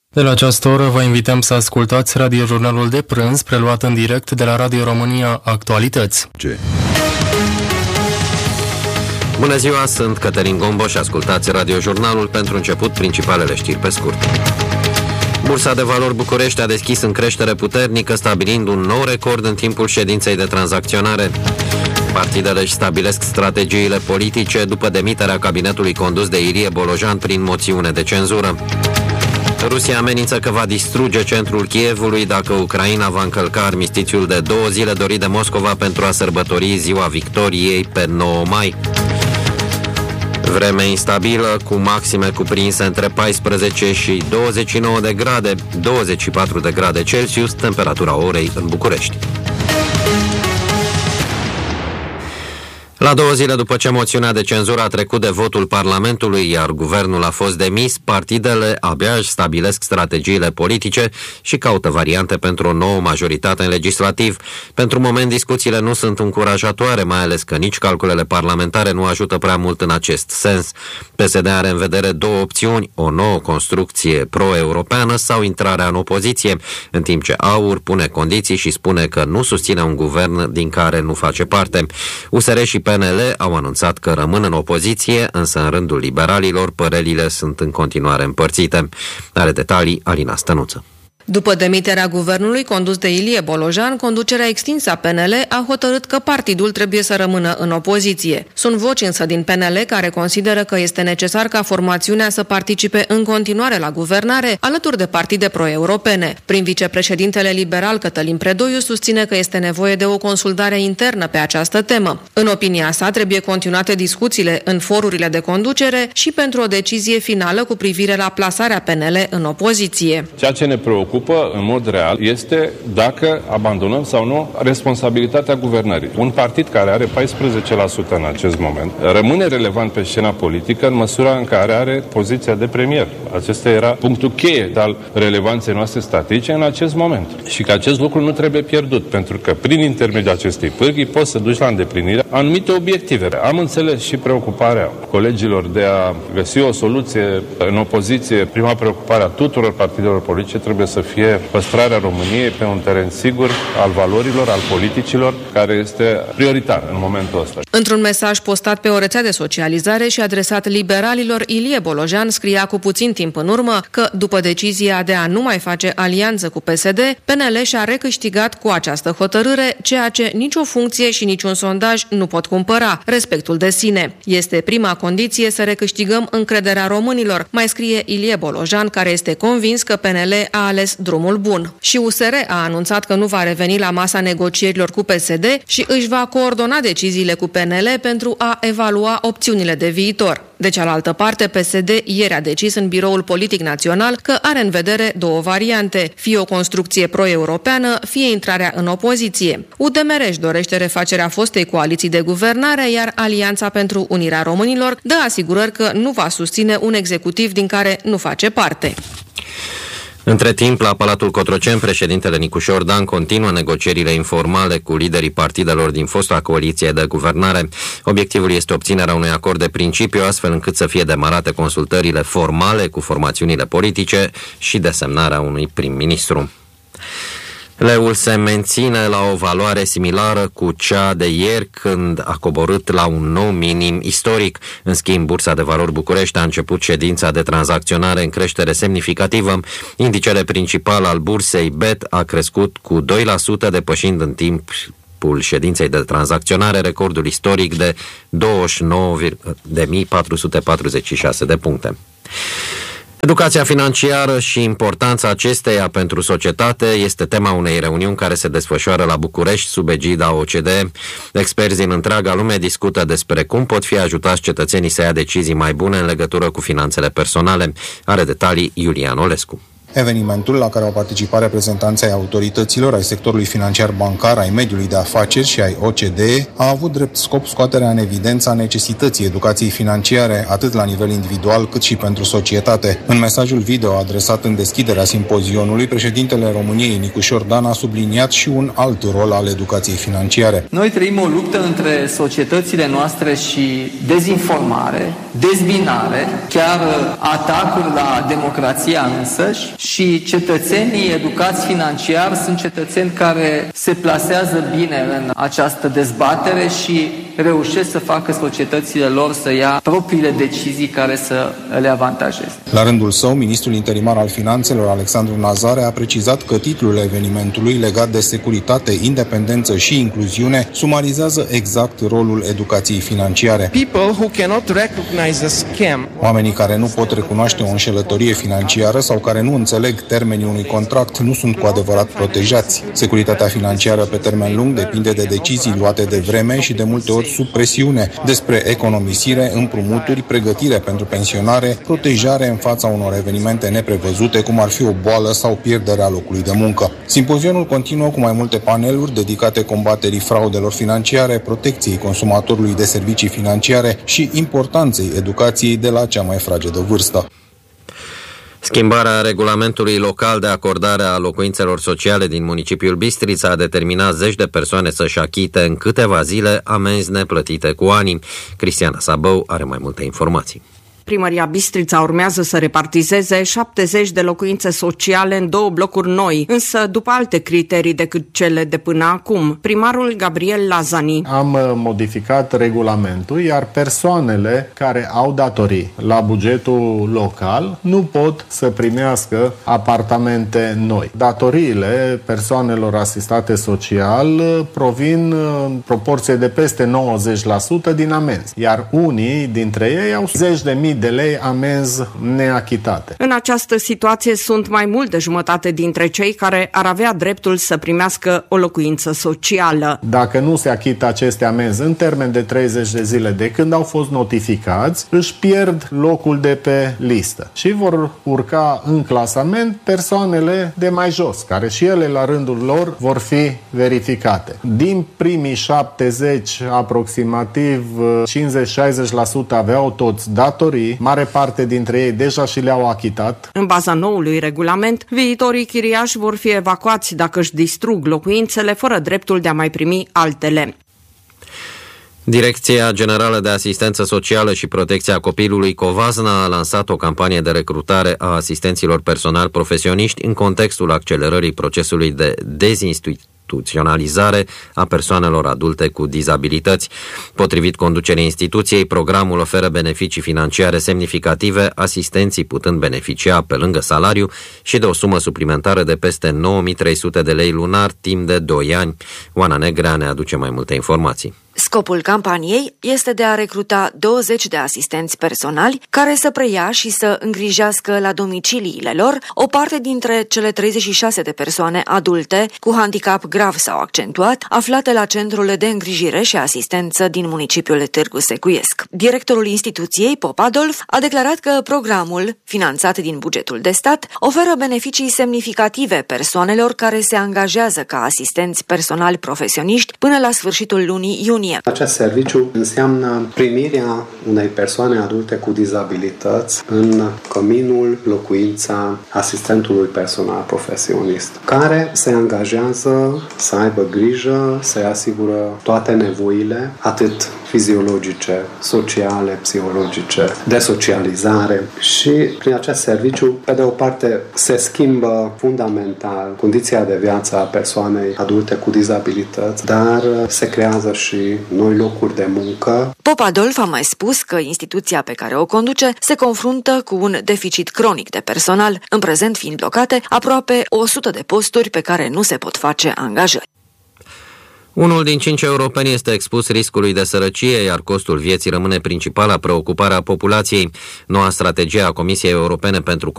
De la această oră vă invităm să ascultați radiojurnalul de prânz, preluat în direct de la Radio România Actualități. Bună ziua, sunt Cătălin Gombo și ascultați radiojurnalul. Pentru început, principalele știri pe scurt. Bursa de valori București a deschis în creștere puternică, stabilind un nou record în timpul ședinței de tranzacționare. Partidele își stabilesc strategiile politice după demiterea cabinetului condus de Ilie Bolojan prin moțiune de cenzură. Rusia amenință că va distruge centrul Kievului dacă Ucraina va încălca armistițiul de 2 zile dorit de Moscova pentru a sărbători ziua victoriei pe 9 mai. Vreme instabilă, cu maxime cuprinse între 14 și 29 de grade, 24 de grade Celsius, temperatura orei în București. La 2 zile după ce moțiunea de cenzură a trecut de votul Parlamentului, iar guvernul a fost demis, partidele abia își stabilesc strategiile politice și caută variante pentru o nouă majoritate în legislativ. Pentru moment, discuțiile nu sunt încurajatoare, mai ales că nici calculele parlamentare nu ajută prea mult în acest sens. PSD are în vedere 2 opțiuni, o nouă construcție pro-europeană sau intrarea în opoziție, în timp ce AUR pune condiții și spune că nu susține un guvern din care nu face parte. USR și PNL au anunțat că rămân în opoziție, însă în rândul liberalilor părerile sunt în continuare împărțite. Are detalii Alina Stănuță. După demiterea guvernului condus de Ilie Bolojan, conducerea extinsă a PNL a hotărât că partidul trebuie să rămână în opoziție. Sunt voci însă din PNL care consideră că este necesar ca formațiunea să participe în continuare la guvernare, alături de partide pro-europene. Prin vicepreședintele liberal Cătălin Predoiu susține că este nevoie de o consultare internă pe această temă. În opinia sa, trebuie continuate discuțiile în forurile de conducere și pentru o decizie finală cu privire la plasarea PNL în opoziție. Ceea ce ne preocupă în mod real este dacă abandonăm sau nu responsabilitatea guvernării. Un partid care are 14% în acest moment rămâne relevant pe scena politică în măsura în care are poziția de premier. Acesta era punctul cheie al relevanței noastre strategice în acest moment. Și că acest lucru nu trebuie pierdut, pentru că prin intermediul acestei pârghii poți să duci la îndeplinire anumite obiective. Am înțeles și preocuparea colegilor de a găsi o soluție în opoziție. Prima preocupare a tuturor partidelor politice trebuie să fie păstrarea României pe un teren sigur al valorilor, al politicilor, care este prioritar în momentul ăsta. Într-un mesaj postat pe o rețea de socializare și adresat liberalilor, Ilie Bolojan scria cu puțin timp în urmă că, după decizia de a nu mai face alianță cu PSD, PNL și-a recâștigat cu această hotărâre ceea ce nicio funcție și niciun sondaj nu pot cumpăra, respectul de sine. Este prima condiție să recâștigăm încrederea românilor, mai scrie Ilie Bolojan, care este convins că PNL a ales drumul bun. Și USR a anunțat că nu va reveni la masa negocierilor cu PSD și își va coordona deciziile cu PNL pentru a evalua opțiunile de viitor. De cealaltă parte, PSD ieri a decis în Biroul Politic Național că are în vedere 2 variante, fie o construcție pro-europeană, fie intrarea în opoziție. UDMR își dorește refacerea fostei coaliții de guvernare, iar Alianța pentru Unirea Românilor dă asigurări că nu va susține un executiv din care nu face parte. Între timp, la Palatul Cotroceni, președintele Nicușor Dan continuă negocierile informale cu liderii partidelor din fosta coaliție de guvernare. Obiectivul este obținerea unui acord de principiu, astfel încât să fie demarate consultările formale cu formațiunile politice și desemnarea unui prim-ministru. Leul se menține la o valoare similară cu cea de ieri, când a coborât la un nou minim istoric. În schimb, Bursa de valori București a început ședința de tranzacționare în creștere semnificativă. Indicele principal al bursei BET a crescut cu 2%, depășind în timpul ședinței de tranzacționare recordul istoric de 29.446 de puncte. Educația financiară și importanța acesteia pentru societate este tema unei reuniuni care se desfășoară la București sub egida OCDE. Experți din întreaga lume discută despre cum pot fi ajutați cetățenii să ia decizii mai bune în legătură cu finanțele personale. Are detalii Iulian Olescu. Evenimentul, la care au participat reprezentanții ai autorităților, ai sectorului financiar bancar, ai mediului de afaceri și ai OCDE, a avut drept scop scoaterea în evidență a necesității educației financiare, atât la nivel individual cât și pentru societate. În mesajul video adresat în deschiderea simpozionului, președintele României, Nicușor Dan, a subliniat și un alt rol al educației financiare. Noi trăim o luptă între societățile noastre și dezinformare, dezbinare, chiar atacuri la democrația însăși, Și cetățenii educați financiar sunt cetățeni care se plasează bine în această dezbatere și reușesc să facă societățile lor să ia propriile decizii care să le avantajeze. La rândul său, ministrul interimar al finanțelor, Alexandru Nazare, a precizat că titlul evenimentului legat de securitate, independență și incluziune sumarizează exact rolul educației financiare. Oamenii care nu pot recunoaște o înșelătorie financiară sau care nu înțeleg termenii unui contract nu sunt cu adevărat protejați. Securitatea financiară pe termen lung depinde de decizii luate de vreme și de multe ori sub presiune despre economisire, împrumuturi, pregătire pentru pensionare, protejare în fața unor evenimente neprevăzute, cum ar fi o boală sau pierderea locului de muncă. Simpozionul continuă cu mai multe paneluri dedicate combaterii fraudelor financiare, protecției consumatorului de servicii financiare și importanței educației de la cea mai fragedă vârstă. Schimbarea regulamentului local de acordare a locuințelor sociale din municipiul Bistrița a determinat zeci de persoane să-și achite în câteva zile amenzi neplătite cu ani. Cristiana Sabău are mai multe informații. Primăria Bistrița urmează să repartizeze 70 de locuințe sociale în 2 blocuri noi, însă după alte criterii decât cele de până acum. Primarul Gabriel Lazani: am modificat regulamentul, iar persoanele care au datorii la bugetul local nu pot să primească apartamente noi. Datoriile persoanelor asistate social provin în proporție de peste 90% din amenzi, iar unii dintre ei au zeci de mii de lei amenzi neachitate. În această situație sunt mai mult de jumătate dintre cei care ar avea dreptul să primească o locuință socială. Dacă nu se achită aceste amenzi în termen de 30 de zile de când au fost notificați, își pierd locul de pe listă și vor urca în clasament persoanele de mai jos, care și ele la rândul lor vor fi verificate. Din primii 70, aproximativ 50-60% aveau toți datorii, mare parte dintre ei deja și le-au achitat. În baza noului regulament, viitorii chiriași vor fi evacuați dacă își distrug locuințele fără dreptul de a mai primi altele. Direcția Generală de Asistență Socială și Protecția Copilului Covasna a lansat o campanie de recrutare a asistenților personal profesioniști în contextul accelerării procesului de dezinstituționalizare a persoanelor adulte cu dizabilități. Potrivit conducerii instituției, programul oferă beneficii financiare semnificative, asistenții putând beneficia pe lângă salariu și de o sumă suplimentară de peste 9.300 de lei lunar timp de 2 ani. Oana Negrea ne aduce mai multe informații. Scopul campaniei este de a recruta 20 de asistenți personali care să preia și să îngrijească la domiciliile lor o parte dintre cele 36 de persoane adulte cu handicap grav sau accentuat aflate la centrul de îngrijire și asistență din municipiul Târgu Secuiesc. Directorul instituției, Pop Adolf, a declarat că programul, finanțat din bugetul de stat, oferă beneficii semnificative persoanelor care se angajează ca asistenți personali profesioniști până la sfârșitul lunii iunie. Acest serviciu înseamnă primirea unei persoane adulte cu dizabilități în căminul, locuința asistentului personal profesionist, care se angajează să aibă grijă, să-i asigură toate nevoile, atât fiziologice, sociale, psihologice, de socializare și prin acest serviciu, pe de o parte, se schimbă fundamental condiția de viață a persoanei adulte cu dizabilități, dar se creează și noi locuri de muncă. Pop Adolf a mai spus că instituția pe care o conduce se confruntă cu un deficit cronic de personal, în prezent fiind blocate aproape 100 de posturi pe care nu se pot face angajări. 1 din 5 europeni este expus riscului de sărăcie, iar costul vieții rămâne principala preocupare a populației. Noua strategie a Comisiei Europene pentru